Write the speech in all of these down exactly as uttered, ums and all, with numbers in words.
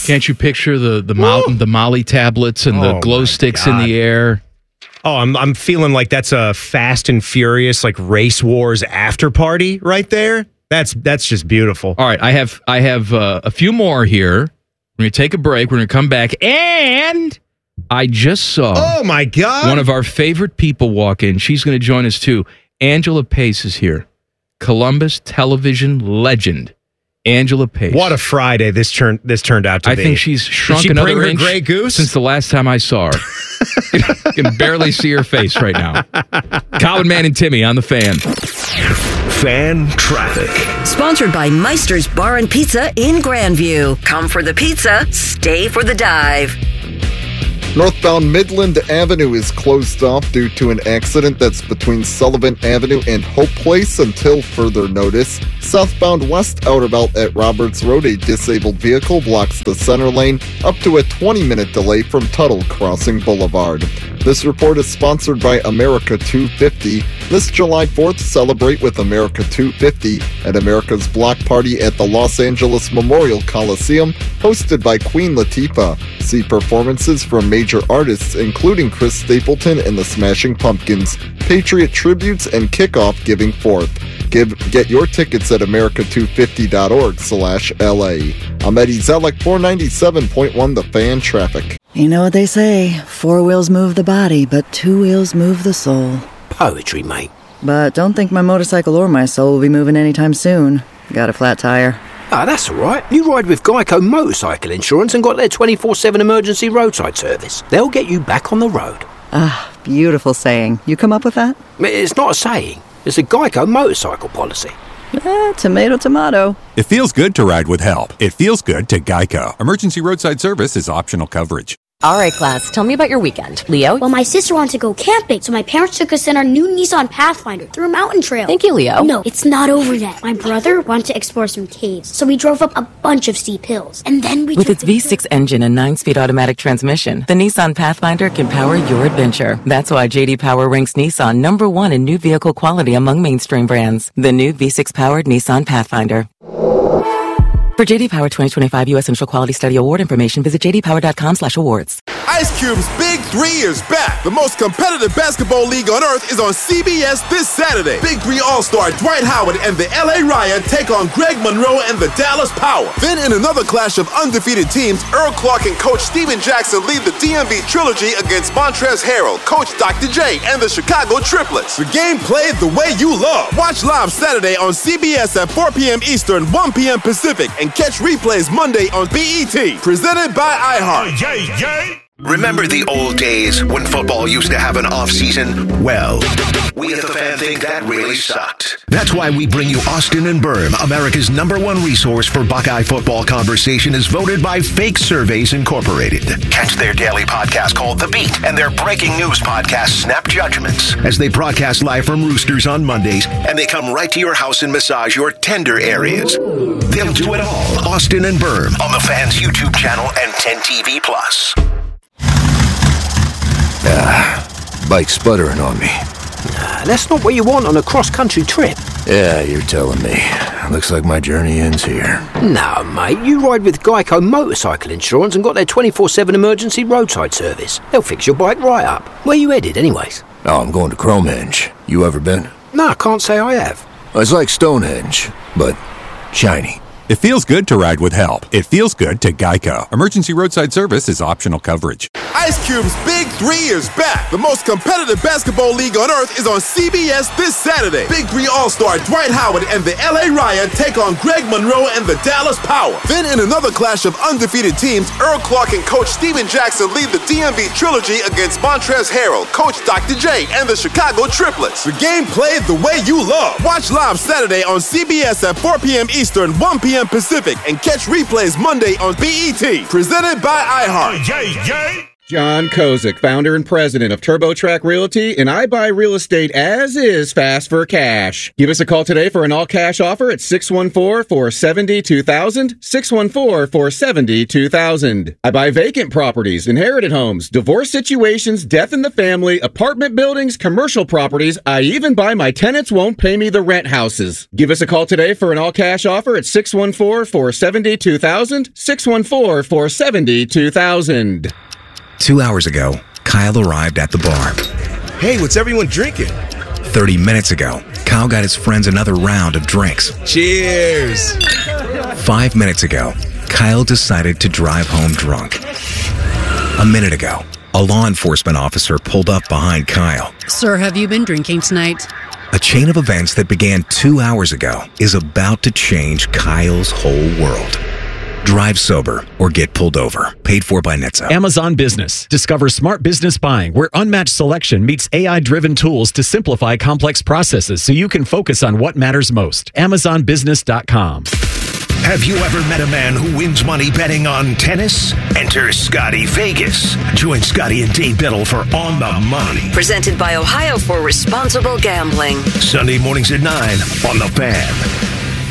Can't you picture the the, Mo- the Molly tablets and the Oh, glow my sticks God. in the air? Oh, I'm I'm feeling like that's a Fast and Furious, like Race Wars after party right there. That's that's just beautiful. All right, I have I have uh, a few more here. We're going to take a break. We're going to come back, and I just saw Oh my God! one of our favorite people walk in. She's going to join us too. Angela Pace is here. Columbus television legend, Angela Pace. What a Friday this turned this turned out to I be. think she's shrunk Did she another bring her inch Grey Goose? since the last time I saw her. I can barely see her face right now. Colin, Man, and Timmy on the Fan. Fan Traffic. Sponsored by Meister's Bar and Pizza in Grandview. Come for the pizza, stay for the dive. Northbound Midland Avenue is closed off due to an accident that's between Sullivan Avenue and Hope Place until further notice. Southbound West Outer Belt at Roberts Road, a disabled vehicle blocks the center lane, up to a twenty-minute delay from Tuttle crossing Boulevard. This report is sponsored by America two fifty. This July fourth, celebrate with America two fifty at America's Block Party at the Los Angeles Memorial Coliseum, hosted by Queen Latifah. See performances from major artists including Chris Stapleton and the Smashing Pumpkins, Patriot tributes, and kickoff giving forth. Give, get your tickets at america two fifty dot org slash L A. I'm Eddie Zellick, four ninety-seven point one The Fan Traffic. You know what they say, four wheels move the body, but two wheels move the soul. Poetry, mate. But don't think my motorcycle or my soul will be moving anytime soon. Got a flat tire. Ah, that's all right. You ride with Geico Motorcycle Insurance and got their twenty-four seven emergency roadside service. They'll get you back on the road. Ah, beautiful saying. You come up with that? It's not a saying. It's a Geico motorcycle policy. Eh, tomato, tomato. It feels good to ride with help. It feels good to Geico. Emergency roadside service is optional coverage. All right, class, tell me about your weekend. Leo? Well, my sister wanted to go camping, so my parents took us in our new Nissan Pathfinder through a mountain trail. Thank you, Leo. No, it's not over yet. My brother wanted to explore some caves, so we drove up a bunch of steep hills. And then we With its V six engine and nine-speed automatic transmission, the Nissan Pathfinder can power your adventure. That's why J D Power ranks Nissan number one in new vehicle quality among mainstream brands. The new V six-powered Nissan Pathfinder. For J D Power twenty twenty-five U S Initial Quality Study Award information, visit j d power dot com slash awards. Ice Cube's Big Three is back. The most competitive basketball league on earth is on C B S this Saturday. Big Three All-Star Dwight Howard and the L A Riot take on Greg Monroe and the Dallas Power. Then in another clash of undefeated teams, Earl Clark and Coach Steven Jackson lead the D M V Trilogy against Montrezl Harrell, Coach Doctor J, and the Chicago Triplets. The game played the way you love. Watch live Saturday on C B S at four p.m. Eastern, one p.m. Pacific, and catch replays Monday on B E T. Presented by iHeart. Yay, yay. Remember the old days when football used to have an off-season? Well, we at the Fan think that really sucked. That's why we bring you Austin and Berm, America's number one resource for Buckeye football conversation, is voted by Fake Surveys Incorporated. Catch their daily podcast called The Beat and their breaking news podcast, Snap Judgments, as they broadcast live from Roosters on Mondays, and they come right to your house and massage your tender areas. They'll do it all. Austin and Berm on the Fan's YouTube channel and ten T V Plus. Ah, bike's sputtering on me. Nah, that's not what you want on a cross-country trip. Yeah, you're telling me. Looks like my journey ends here. No, mate, you ride with Geico Motorcycle Insurance and got their twenty-four seven emergency roadside service. They'll fix your bike right up. Where you headed, anyways? Oh, I'm going to Cromehenge. You ever been? No, I can't say I have. It's like Stonehenge, but shiny. It feels good to ride with help. It feels good to Geico. Emergency roadside service is optional coverage. Ice Cube's Big Three is back. The most competitive basketball league on earth is on C B S this Saturday. Big Three All-Star Dwight Howard and the L A Riot take on Greg Monroe and the Dallas Power. Then in another clash of undefeated teams, Earl Clark and Coach Steven Jackson lead the D M V Trilogy against Montrezl Harrell, Coach Doctor J, and the Chicago Triplets. The game played the way you love. Watch live Saturday on C B S at four p.m. Eastern, one p.m. Pacific, and catch replays Monday on B E T. Presented by iHeart. Yay, yay. John Kozik, founder and president of TurboTrack Realty, and I buy real estate as is, fast for cash. Give us a call today for an all-cash offer at six one four, four seven zero, two thousand, six one four, four seven zero, two thousand. I buy vacant properties, inherited homes, divorce situations, death in the family, apartment buildings, commercial properties. I even buy my tenants won't pay me the rent houses. Give us a call today for an all-cash offer at six one four, four seven zero, two thousand, six one four, four seven zero, two thousand. Two hours ago, Kyle arrived at the bar. Hey, what's everyone drinking? Thirty minutes ago, Kyle got his friends another round of drinks. Cheers! Five minutes ago, Kyle decided to drive home drunk. A minute ago, a law enforcement officer pulled up behind Kyle. Sir, have you been drinking tonight? A chain of events that began two hours ago is about to change Kyle's whole world. Drive sober or get pulled over. Paid for by Nitzo. Amazon Business. Discover smart business buying where unmatched selection meets A I-driven tools to simplify complex processes so you can focus on what matters most. Amazon Business dot com. Have you ever met a man who wins money betting on tennis? Enter Scotty Vegas. Join Scotty and Dave Biddle for On the Money. Presented by Ohio for Responsible Gambling. Sunday mornings at nine on The Fan.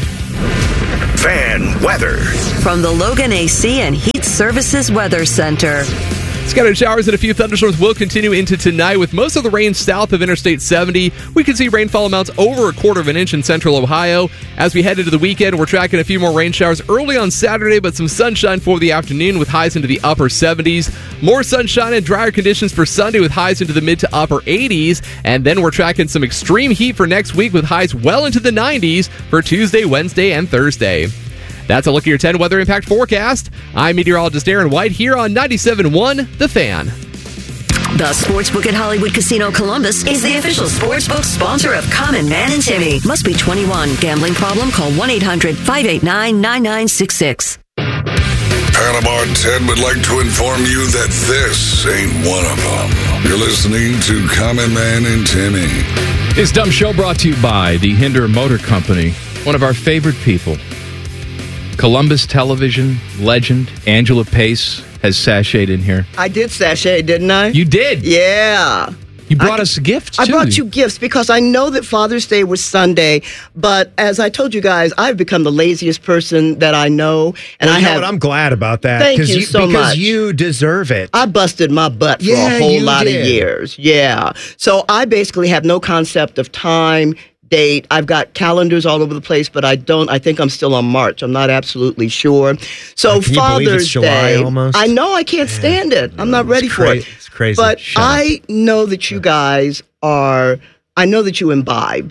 Fan weather. From the Logan A C and Heat Services Weather Center. Scattered showers and a few thunderstorms will continue into tonight with most of the rain south of Interstate seventy. We can see rainfall amounts over a quarter of an inch in central Ohio. As we head into the weekend, we're tracking a few more rain showers early on Saturday, but some sunshine for the afternoon with highs into the upper seventies. More sunshine and drier conditions for Sunday with highs into the mid to upper eighties. And then we're tracking some extreme heat for next week with highs well into the nineties for Tuesday, Wednesday, and Thursday. That's a look at your ten weather impact forecast. I'm meteorologist Aaron White here on ninety-seven point one The Fan. The Sportsbook at Hollywood Casino Columbus is the official sportsbook sponsor of Common Man and Timmy. Must be twenty-one. Gambling problem? Call one eight hundred, five eight nine, nine nine six six. Panama Ted would like to inform you that this ain't one of them. You're listening to Common Man and Timmy. This dumb show brought to you by the Hinder Motor Company, one of our favorite people. Columbus television legend Angela Pace has sashayed in here. I did sashay, didn't I? You did? Yeah. You brought I, us gifts, too. I brought you gifts because I know that Father's Day was Sunday, but as I told you guys, I've become the laziest person that I know. And well, I you have, know what? I'm glad about that. Thank you, you so because much. Because you deserve it. I busted my butt for yeah, a whole you lot did. of years. Yeah. So I basically have no concept of time, date. I've got calendars all over the place, but I don't. I think I'm still on March. I'm not absolutely sure. So Can Father's you believe it's July Day. almost? I know I can't stand it. I'm not ready for it. It's crazy. But Shut I up. know that you guys are. I know that you imbibe.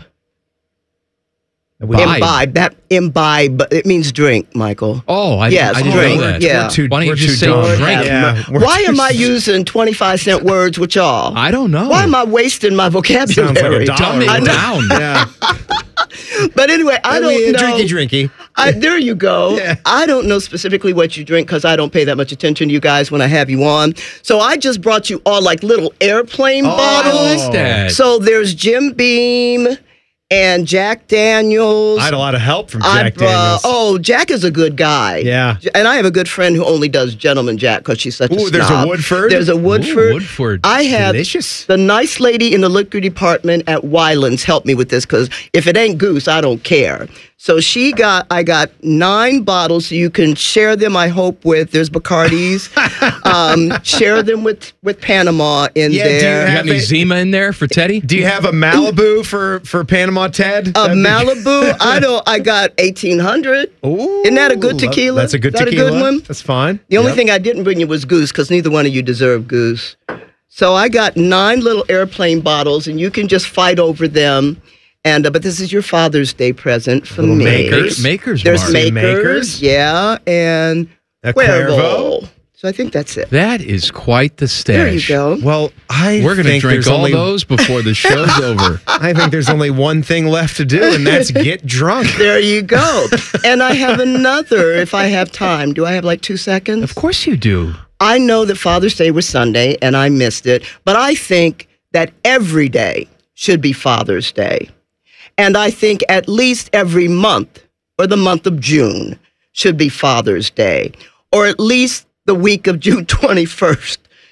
Imbibe. Imbibe. That imbibe. It means drink, Michael. Oh, I, yes, I didn't drink. know that. Yeah. We're too, Why don't you we're just too say dumb. drink? Yeah, Why too am I s- using twenty-five cent words with y'all? I don't know. Why am I wasting my vocabulary? Sounds like a dollar. Dumb it I know. down. Yeah. But anyway, I don't mean, know. Drinky, drinky. I, there you go. Yeah. I don't know specifically what you drink because I don't pay that much attention to you guys when I have you on. So I just brought you all like little airplane Oh, bottles. I like that. So there's Jim Beam and Jack Daniels. I had a lot of help from I Jack brought- Daniels. Oh, Jack is a good guy. Yeah. And I have a good friend who only does Gentleman Jack because she's such a Ooh, snob. there's a Woodford? There's a Woodford. Ooh, Woodford. I have Delicious. the nice lady in the liquor department at Wylands help me with this because if it ain't goose, I don't care. So she got, I got nine bottles, so you can share them, I hope, with, there's Bacardis. um, share them with, with Panama in Yeah, do you there. You got have any it? Zima in there for Teddy? Do you have a Malibu for, for Panama Ted? A That'd be- Malibu, I don't. I got eighteen hundred. Ooh, Isn't that a good tequila? That's a good Is that tequila. a good one? That's fine. The only Yep. thing I didn't bring you was goose because neither one of you deserve goose. So I got nine little airplane bottles, and you can just fight over them. And uh, but this is your Father's Day present for Little me. Makers. Makers There's Mark. makers, Makers. yeah, and A Cuervo. Cuervo. So I think that's it. That is quite the stash. There you go. Well, I We're going to think drink there's all only, those before the show's over. I think there's only one thing left to do, and that's get drunk. There you go. And I have another. If I have time, do I have like two seconds? Of course you do. I know that Father's Day was Sunday, and I missed it, but I think that every day should be Father's Day. And I think at least every month, or the month of June, should be Father's Day. Or at least the week of June twenty-first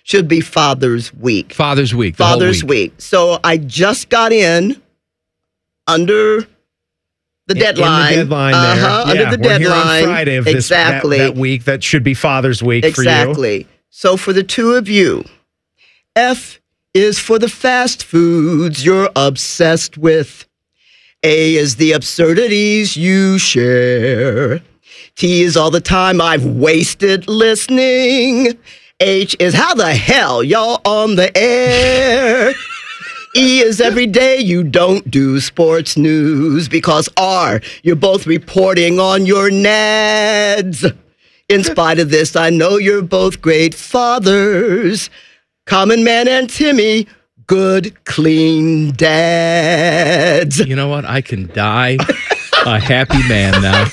should be Father's Week. Father's Week. The Father's whole week. week. So I just got in under the In- deadline. In the deadline uh-huh, there. Under the we're deadline. Here on Friday of this, exactly. that, that week. That should be Father's Week for you. Exactly. So for the two of you, F is for the fast foods you're obsessed with. A is the absurdities you share. T is all the time I've wasted listening. H is how the hell y'all on the air. E is every day you don't do sports news. Because R, you're both reporting on your nads. In spite of this, I know you're both great fathers. Common Man and Timmy, good, clean dads. You know what? I can die a happy man now.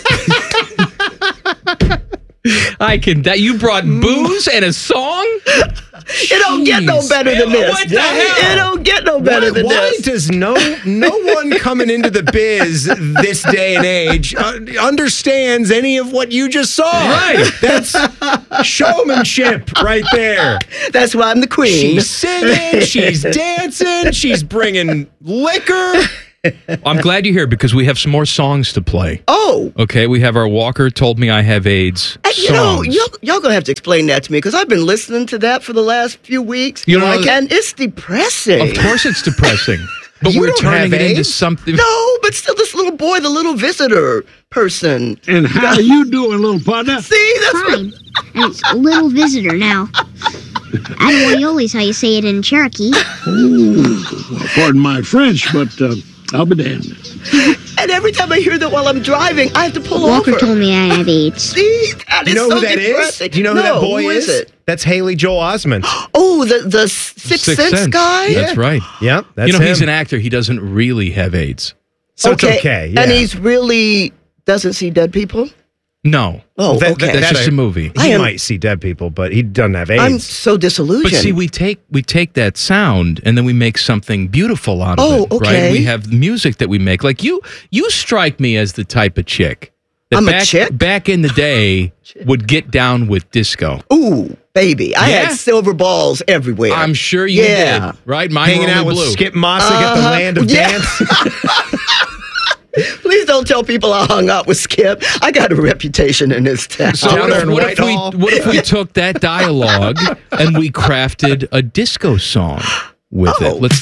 I can die. You brought booze and a song? It don't get no better than this. What the hell? It don't get no better why, than why this. does no no one coming into the biz this day and age uh, understands any of what you just saw? Right. That's showmanship right there. That's why I'm the queen. She's singing, she's dancing, she's bringing liquor. I'm glad you're here because we have some more songs to play. Oh. Okay, we have our Walker Told Me I Have AIDS And, you know, songs. y'all, y'all gonna have to explain that to me because I've been listening to that for the last few weeks. You know, like, and it's depressing. Of course it's depressing. But You we're don't turning have it into AIDS? something. No, but still, this little boy, the little visitor person. And how you doing, little partner? See, that's Fine. It's a little visitor now. Adewale is how you say it in Cherokee. Ooh, well, pardon my French, but uh, I'll be damned. And every time I hear that while I'm driving, I have to pull Walker over. told me I have AIDS. See, that Do you is know so who that is? depressing. Do you know who No, that boy who is? is it? That's Haley Joel Osment. Oh, the the Sixth, Sixth Sense, Sense. guy. That's right. Yep, that's you know, him. he's an actor. He doesn't really have AIDS. So it's okay. Yeah. And he's really doesn't see dead people. No. Oh, That- okay. that- That's just that- a movie. I He am- might see dead people, but he doesn't have AIDS. I'm so disillusioned. But see, we take we take that sound and then we make something beautiful out of Oh, it. okay. Right? We have music that we make. Like you, you strike me as the type of chick that I'm a back, chick? back in the day would get down with disco. Ooh, baby, I Yeah? had silver balls everywhere. I'm sure you Yeah. did. Right? Mine Hanging were out only with blue. Skip Mossick at the Uh-huh. Land of Yeah. Dance. Please don't tell people I hung out with Skip. I got a reputation in this town. So Down what there if, in what, if we, Whitehall. what if we took that dialogue and we crafted a disco song with Oh. it? Let's